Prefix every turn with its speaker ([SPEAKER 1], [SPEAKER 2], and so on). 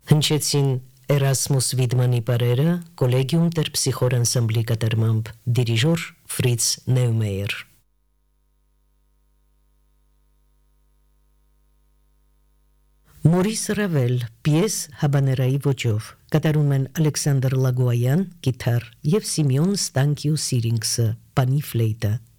[SPEAKER 1] Հնչեցին Էրասմուս Վիդմանի բարերը Կոլեգիում տերպսիխոր անսամբլի կատարմամբ դիրիժոր Ֆրից Նեումեյեր Մորիս Ռավել պիես հաբաներայի ոճով կատարում են Ալեքսանդր Լագոյան գիտար եւ Սիմեոն Ստանկիու Սիրինքսը պանի ֆլեյտա